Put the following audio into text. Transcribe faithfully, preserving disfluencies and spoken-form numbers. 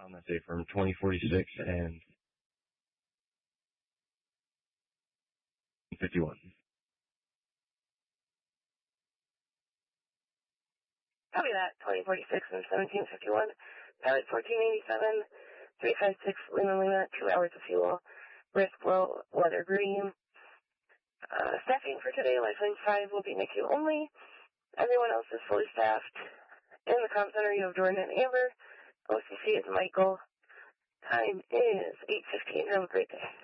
on that day from twenty forty-six and fifty-one. Copy that, twenty forty-six and seventeen fifty-one. Pilot fourteen eighty-seven, three five six, Lima Lima, two hours of fuel. Risk low, weather green. Uh, staffing for today, Lifeline five will be NICU only. Everyone else is fully staffed. In the comm center, you have Jordan and Amber. O C C is Michael. Time is eight fifteen. Have a great day.